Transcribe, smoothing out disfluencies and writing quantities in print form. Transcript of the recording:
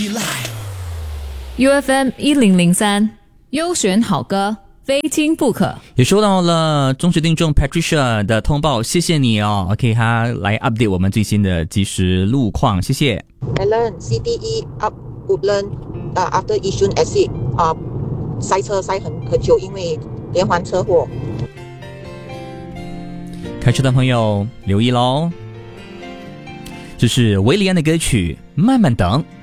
UFM 1003优选好歌，非听不可。 也收到了忠实听众 Patricia 的通报，谢谢你哦。OK， 他来 update 我们最新的即时路况，谢谢。 Alan CDE up Woodland after Yishun exit 塞车塞很久，因为连环车祸。 开车的朋友留意咯，这是维里安的歌曲《慢慢等》。